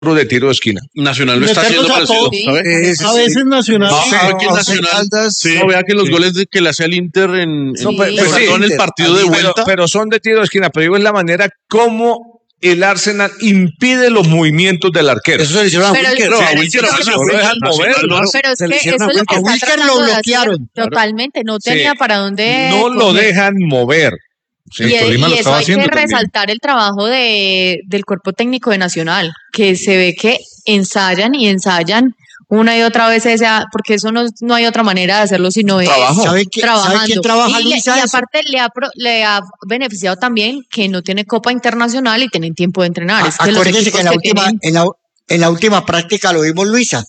de tiro de esquina. Nacional lo está haciendo parecido, ¿sabes? A veces Nacional. No, vea que los goles que le hace al Inter en el partido de vuelta. Pero son de tiro de esquina, pero digo es la manera como el Arsenal impide los movimientos del arquero. Eso se le hicieron a Wilker. A Wilker no lo dejan mover. Pero es que eso es lo que a Wilker lo bloquearon. Totalmente, no tenía para dónde. No lo dejan mover. Sí, y eso hay que resaltar el trabajo del cuerpo técnico de Nacional, que se ve que ensayan y ensayan una y otra vez porque eso no hay otra manera de hacerlo sino trabajando. ¿Sabe quién trabaja, Luisa? Y aparte le ha beneficiado también que no tiene Copa Internacional y tienen tiempo de entrenar. Acuérdense que en la última práctica lo vimos, Luisa.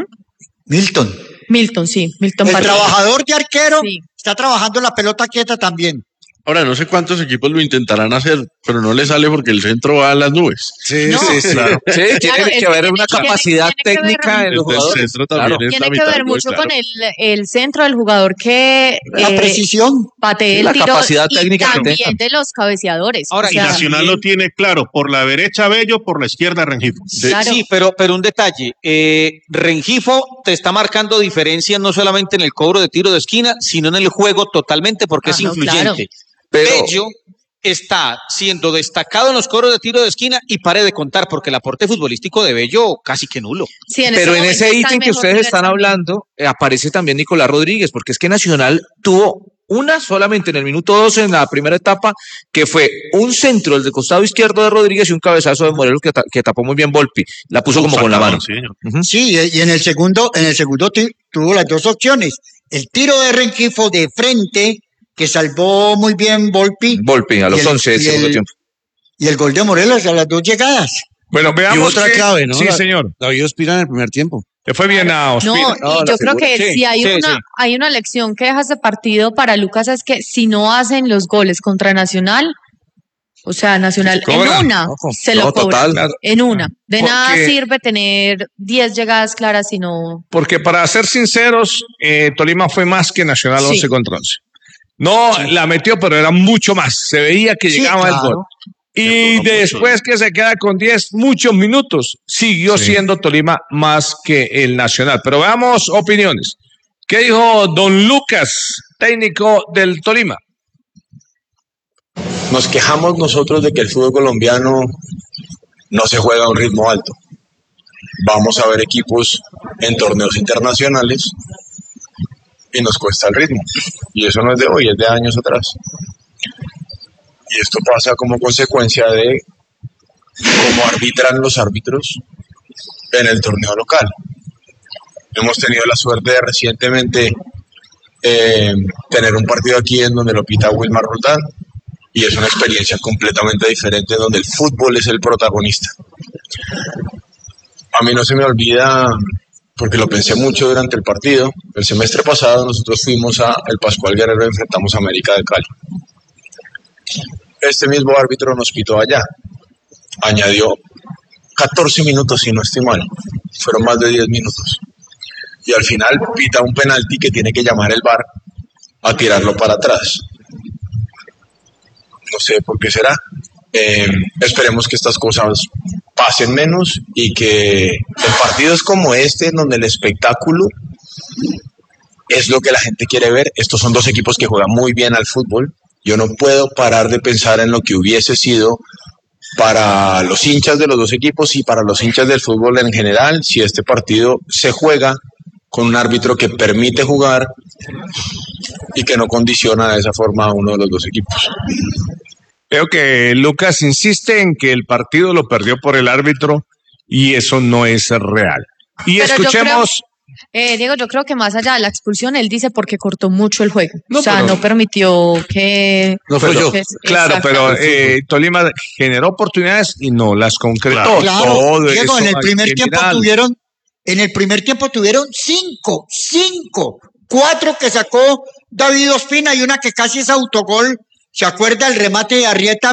Milton, sí. El trabajador de arquero está trabajando la pelota quieta también. Ahora, no sé cuántos equipos lo intentarán hacer, pero no le sale porque el centro va a las nubes. Sí, claro. Sí, tiene que haber una capacidad técnica en los jugadores. El centro también es tiene que ver mucho con el centro del jugador que la precisión, patee el tiro, capacidad técnica y también de los cabeceadores. Ahora, y Nacional lo tiene claro, por la derecha Bello, por la izquierda Rengifo. Claro. Sí, pero un detalle, Rengifo te está marcando diferencia no solamente en el cobro de tiro de esquina, sino en el juego totalmente porque es influyente. Claro. Bello está siendo destacado en los cobros de tiro de esquina y pare de contar porque el aporte futbolístico de Bello casi que nulo. Sí, pero en ese ítem que ustedes están hablando aparece también Nicolás Rodríguez, porque es que Nacional tuvo una solamente en el minuto 12 en la primera etapa, que fue un centro del costado izquierdo de Rodríguez y un cabezazo de Morelos que tapó muy bien Volpi, la puso como con la mano. Sí, y en el segundo tuvo las dos opciones, el tiro de Rengifo de frente que salvó muy bien Volpi a los 11 del segundo tiempo. Y el gol de Morelos a las dos llegadas. Bueno, veamos otra clave, ¿no? Sí, señor. David Ospina en el primer tiempo. Le fue bien a Ospina. No, y yo creo que si hay una lección que deja ese partido para Lucas es que si no hacen los goles contra Nacional, o sea, Nacional se lo cobra. En una. De nada sirve tener 10 llegadas claras, sino... Porque para ser sinceros, Tolima fue más que Nacional 11 contra 11. No la metió, pero era mucho más. Se veía que llegaba el gol. Y después que se queda con 10, muchos minutos, siguió siendo Tolima más que el Nacional. Pero veamos opiniones. ¿Qué dijo don Lucas, técnico del Tolima? Nos quejamos nosotros de que el fútbol colombiano no se juega a un ritmo alto. Vamos a ver equipos en torneos internacionales y nos cuesta el ritmo. Y eso no es de hoy, es de años atrás. Y esto pasa como consecuencia de cómo arbitran los árbitros en el torneo local. Hemos tenido la suerte de recientemente tener un partido aquí en donde lo pita Wilmar Roldán y es una experiencia completamente diferente donde el fútbol es el protagonista. A mí no se me olvida, porque lo pensé mucho durante el partido. El semestre pasado nosotros fuimos a el Pascual Guerrero y enfrentamos a América de Cali. Este mismo árbitro nos pitó allá. Añadió 14 minutos, si no estoy mal. Fueron más de 10 minutos. Y al final pita un penalti que tiene que llamar el VAR a tirarlo para atrás. No sé por qué será. Esperemos que estas cosas pasen menos y que en partidos como este, en donde el espectáculo es lo que la gente quiere ver, estos son dos equipos que juegan muy bien al fútbol. Yo no puedo parar de pensar en lo que hubiese sido para los hinchas de los dos equipos y para los hinchas del fútbol en general si este partido se juega con un árbitro que permite jugar y que no condiciona de esa forma a uno de los dos equipos. Creo que Lucas insiste en que el partido lo perdió por el árbitro y eso no es real. Y pero escuchemos... Diego, yo creo que más allá de la expulsión, él dice porque cortó mucho el juego. No permitió que... No fue yo. Claro, pero Tolima generó oportunidades y no las concretó. Claro, Diego, en el primer tiempo tuvieron cinco, 4 que sacó David Ospina y una que casi es autogol. ¿Se acuerda el remate de Arrieta?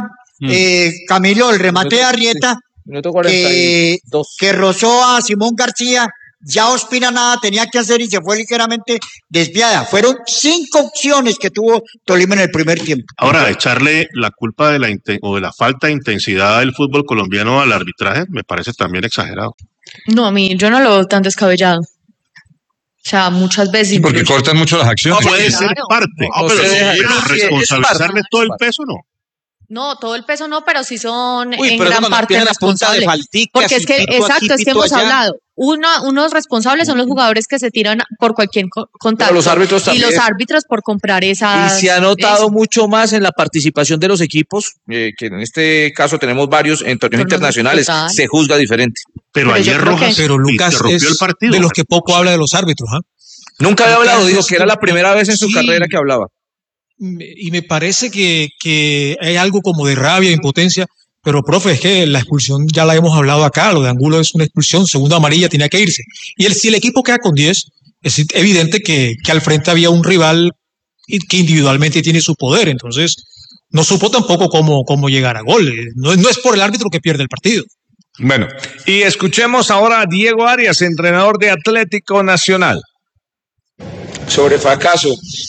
Camilo, el remate de Arrieta minuto 42. Que rozó a Simón García Ya Ospina nada tenía que hacer y se fue ligeramente desviada. Fueron 5 opciones que tuvo Tolima en el primer tiempo. Ahora, echarle la culpa de la falta de intensidad del fútbol colombiano al arbitraje me parece también exagerado. No, yo no lo veo tan descabellado. O sea, muchas veces... Porque cortan mucho las acciones. No, puede ser parte. Pero responsabilizarle todo el peso, no. No, todo el peso no, pero sí son en gran parte responsables. Porque es que, exacto, es que hemos hablado. Unos responsables son los jugadores que se tiran por cualquier contacto. Pero los árbitros también. Y los árbitros por comprar esas... Y se ha notado mucho más en la participación de los equipos, que en este caso tenemos varios en torneos internacionales, se juzga diferente. Pero ayer Rojas es el partido, de los que poco habla de los árbitros. Nunca había hablado, dijo que era la primera vez en su carrera que hablaba. Y me parece que hay algo como de rabia, impotencia, pero profe, es que la expulsión ya la hemos hablado acá, lo de Angulo es una expulsión, segunda amarilla, tenía que irse. Y si el equipo queda con 10, es evidente que al frente había un rival que individualmente tiene su poder, entonces no supo tampoco cómo llegar a gol. No es por el árbitro que pierde el partido. Bueno, y escuchemos ahora a Diego Arias, entrenador de Atlético Nacional. Sobre fracaso,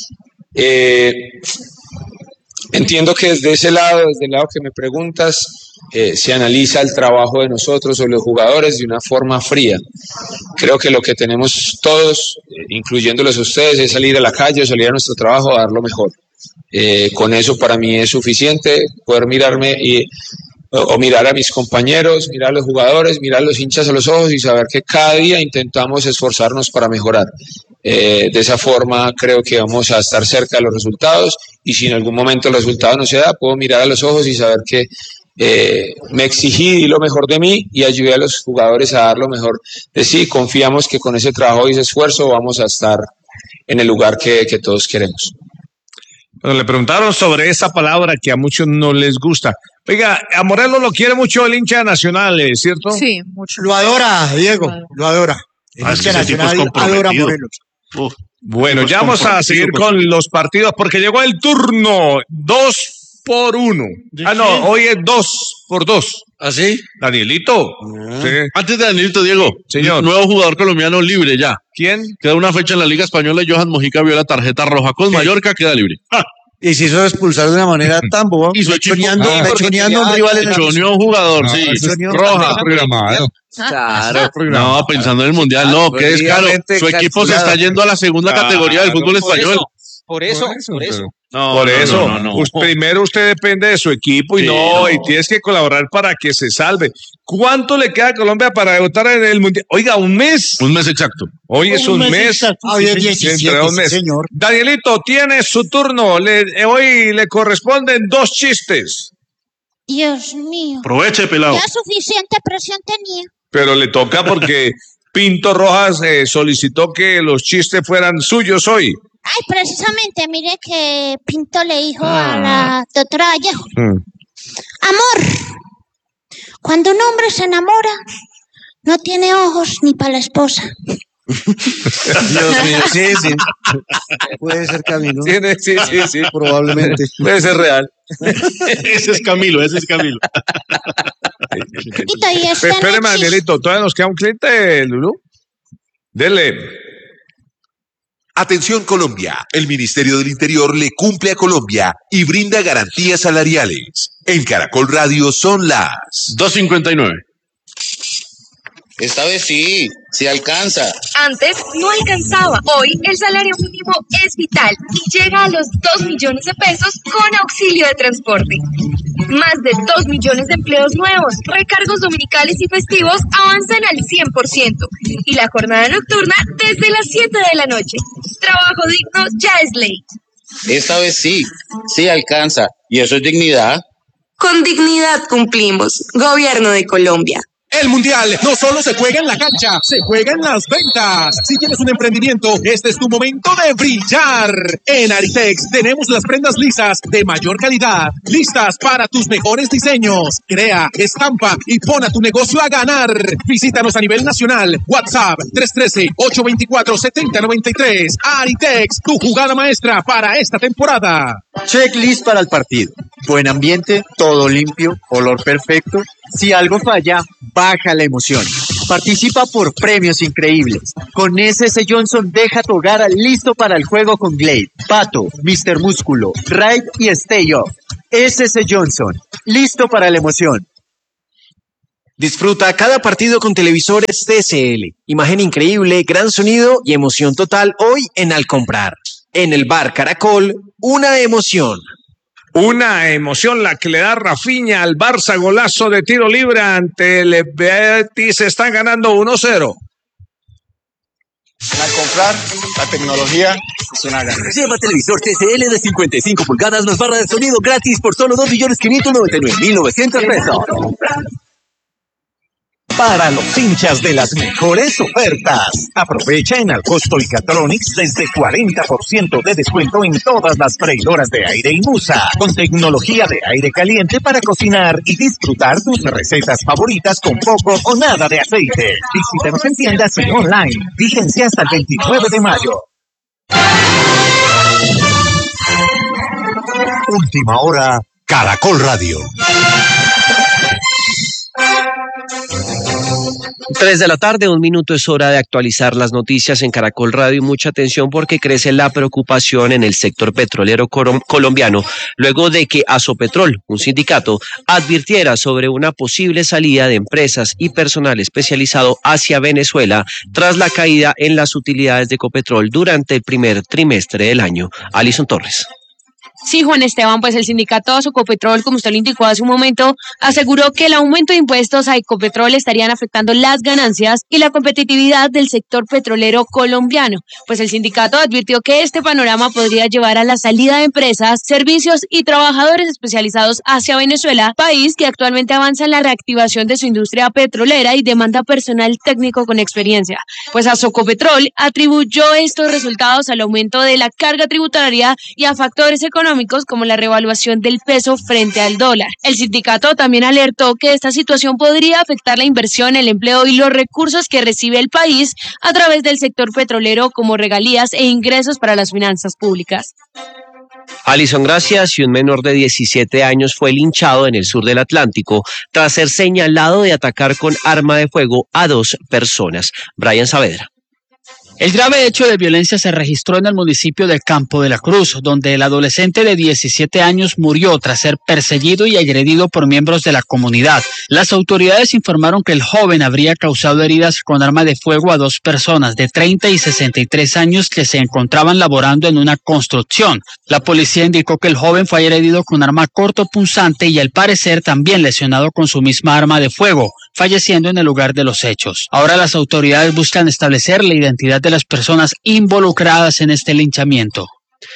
entiendo que desde el lado que me preguntas, se analiza el trabajo de nosotros o los jugadores de una forma fría. Creo que lo que tenemos todos, incluyéndolos a ustedes, es salir a la calle, salir a nuestro trabajo a dar lo mejor. Con eso para mí es suficiente poder mirarme o mirar a mis compañeros, mirar a los jugadores, mirar a los hinchas a los ojos y saber que cada día intentamos esforzarnos para mejorar. De esa forma creo que vamos a estar cerca de los resultados, y si en algún momento el resultado no se da, puedo mirar a los ojos y saber que me exigí, di lo mejor de mí y ayudé a los jugadores a dar lo mejor de sí. Confiamos que con ese trabajo y ese esfuerzo vamos a estar en el lugar que todos queremos. Bueno, le preguntaron sobre esa palabra que a muchos no les gusta. Oiga, a Morelos lo quiere mucho el hincha nacional, ¿cierto? Sí, mucho. Lo adora, Diego, lo adora. El hincha nacional adora a Morelos. Bueno, ya vamos a seguir con los partidos porque llegó el turno 2-1. No, hoy es 2-2. ¿Ah, sí? Danielito. Sí. Antes de Danielito, Diego, señor. Nuevo jugador colombiano libre ya. ¿Quién? Queda una fecha en la Liga Española y Johan Mojica vio la tarjeta roja con Mallorca, queda libre. Y se hizo expulsar de una manera tan boba. Y choneando un rival en el choneó un jugador, sí. Roja. Programado. Claro. No, pensando en el Mundial, no, que es caro. Su equipo se está yendo a la segunda categoría del fútbol español. Por eso. No. Primero usted depende de su equipo y tienes que colaborar para que se salve. ¿Cuánto le queda a Colombia para debutar en el Mundial? Oiga, ¿un mes? Un mes exacto. Hoy es un mes. Hoy es 17, señor. Danielito, tiene su turno. Hoy le corresponden 2 chistes. Dios mío. Aproveche, pelado. Ya suficiente presión tenía. Pero le toca porque Pinto Rojas solicitó que los chistes fueran suyos hoy. Ay, precisamente, mire que Pinto le dijo a la doctora Vallejo. Amor, cuando un hombre se enamora, no tiene ojos ni para la esposa. Dios mío, sí. Puede ser Camilo. Sí, probablemente. Puede ser real. Ese es Camilo. Espéreme, Danielito, todavía nos queda un cliente, Lulú. Dele. Atención Colombia, el Ministerio del Interior le cumple a Colombia y brinda garantías salariales. En Caracol Radio son las 2:59. Esta vez sí alcanza. Antes no alcanzaba. Hoy el salario mínimo es vital y llega a los 2 millones de pesos con auxilio de transporte. Más de 2 millones de empleos nuevos, recargos dominicales y festivos avanzan al 100% y la jornada nocturna desde las 7 de la noche. Trabajo digno ya es ley. Esta vez sí alcanza. ¿Y eso es dignidad? Con dignidad cumplimos. Gobierno de Colombia. El Mundial no solo se juega en la cancha, se juega en las ventas. Si tienes un emprendimiento, este es tu momento de brillar. En Aritex tenemos las prendas lisas de mayor calidad, listas para tus mejores diseños. Crea, estampa y pon a tu negocio a ganar. Visítanos a nivel nacional. WhatsApp 313-824-7093. Aritex, tu jugada maestra para esta temporada. Checklist para el partido. Buen ambiente, todo limpio, olor perfecto. Si algo falla, baja la emoción. Participa por premios increíbles. Con SS Johnson deja tu hogar listo para el juego con Glade, Pato, Mr. Músculo, Raid y Stay Up. SS Johnson, listo para la emoción. Disfruta cada partido con televisores TCL. Imagen increíble, gran sonido y emoción total hoy en Al Comprar. En el Bar Caracol, una emoción. Una emoción la que le da Rafinha al Barça, golazo de tiro libre ante el Betis, están ganando 1-0. Al Comprar, la tecnología es una ganancia. Lleva televisor TCL de 55 pulgadas más barra de sonido gratis por solo 2.599.900 pesos. Para los hinchas de las mejores ofertas. Aprovecha en Alcosto y Catronics desde 40% de descuento en todas las freidoras de aire y Musa, con tecnología de aire caliente para cocinar y disfrutar tus recetas favoritas con poco o nada de aceite. Visítanos en tiendas y online. Vigencia hasta el 29 de mayo. Última hora, Caracol Radio. 3 de la tarde, 1 minuto, es hora de actualizar las noticias en Caracol Radio y mucha atención porque crece la preocupación en el sector petrolero colombiano luego de que Asopetrol, un sindicato, advirtiera sobre una posible salida de empresas y personal especializado hacia Venezuela tras la caída en las utilidades de Ecopetrol durante el primer trimestre del año. Alison Torres. Sí, Juan Esteban, pues el sindicato Asocopetrol, como usted lo indicó hace un momento, aseguró que el aumento de impuestos a Ecopetrol estarían afectando las ganancias y la competitividad del sector petrolero colombiano. Pues el sindicato advirtió que este panorama podría llevar a la salida de empresas, servicios y trabajadores especializados hacia Venezuela, país que actualmente avanza en la reactivación de su industria petrolera y demanda personal técnico con experiencia. Pues Asocopetrol atribuyó estos resultados al aumento de la carga tributaria y a factores económicos como la revaluación del peso frente al dólar. El sindicato también alertó que esta situación podría afectar la inversión, el empleo y los recursos que recibe el país a través del sector petrolero como regalías e ingresos para las finanzas públicas. Alison, gracias. Y un menor de 17 años fue linchado en el sur del Atlántico tras ser señalado de atacar con arma de fuego a 2 personas. Brian Saavedra. El grave hecho de violencia se registró en el municipio de Campo de la Cruz, donde el adolescente de 17 años murió tras ser perseguido y agredido por miembros de la comunidad. Las autoridades informaron que el joven habría causado heridas con arma de fuego a 2 personas de 30 y 63 años que se encontraban laborando en una construcción. La policía indicó que el joven fue agredido con arma cortopunzante y al parecer también lesionado con su misma arma de fuego, falleciendo en el lugar de los hechos. Ahora las autoridades buscan establecer la identidad de las personas involucradas en este linchamiento.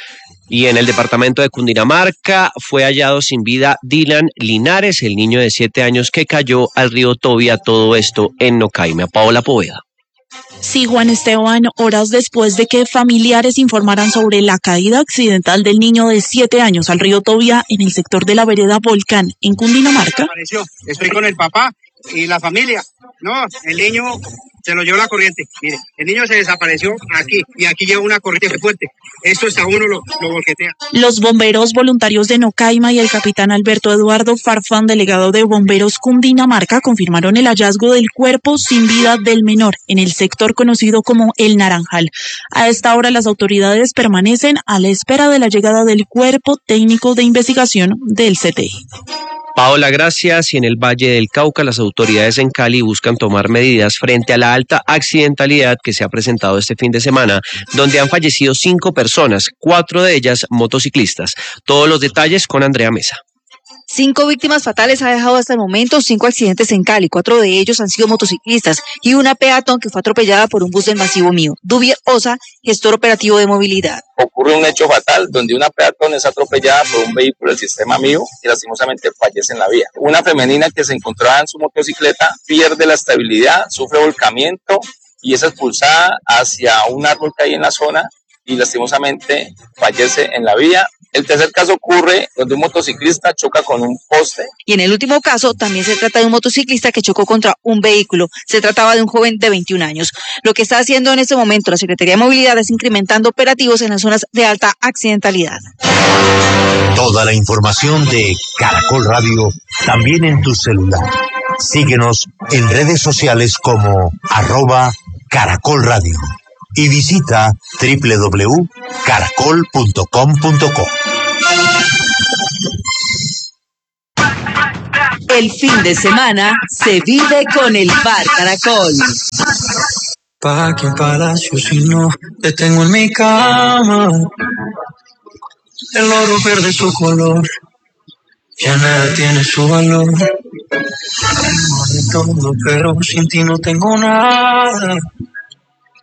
Y en el departamento de Cundinamarca fue hallado sin vida Dylan Linares, el niño de 7 años que cayó al río Tobia, todo esto en Nocaima. Paola Poveda. Sí, Juan Esteban, horas después de que familiares informaran sobre la caída accidental del niño de 7 años al río Tobia en el sector de la vereda Volcán, en Cundinamarca. Estoy con el papá y la familia. No, el niño se lo llevó la corriente. Mire, el niño se desapareció aquí y aquí lleva una corriente fuerte. Esto hasta uno lo volquetea. Los bomberos voluntarios de Nocaima y el capitán Alberto Eduardo Farfán, delegado de Bomberos Cundinamarca, confirmaron el hallazgo del cuerpo sin vida del menor en el sector conocido como El Naranjal. A esta hora las autoridades permanecen a la espera de la llegada del cuerpo técnico de investigación del CTI. Paola, gracias. Y en el Valle del Cauca, las autoridades en Cali buscan tomar medidas frente a la alta accidentalidad que se ha presentado este fin de semana, donde han fallecido 5 personas, 4 de ellas motociclistas. Todos los detalles con Andrea Mesa. 5 víctimas fatales ha dejado hasta el momento 5 accidentes en Cali, 4 de ellos han sido motociclistas y una peatón que fue atropellada por un bus del Masivo Mío. Dubier Osa, gestor operativo de movilidad. Ocurre un hecho fatal donde una peatón es atropellada por un vehículo del sistema Mío y lastimosamente fallece en la vía. Una femenina que se encontraba en su motocicleta pierde la estabilidad, sufre volcamiento y es expulsada hacia un árbol que hay en la zona y lastimosamente fallece en la vía. El tercer caso ocurre donde un motociclista choca con un poste. Y en el último caso también se trata de un motociclista que chocó contra un vehículo. Se trataba de un joven de 21 años. Lo que está haciendo en este momento la Secretaría de Movilidad es incrementando operativos en las zonas de alta accidentalidad. Toda la información de Caracol Radio también en tu celular. Síguenos en redes sociales como @Caracol Radio y visita www.caracol.com.co. El fin de semana se vive con el Bar Caracol. ¿Pa' qué palacio si no te tengo en mi cama? El oro pierde su color, ya nada tiene su valor. Tengo de todo, pero sin ti no tengo nada.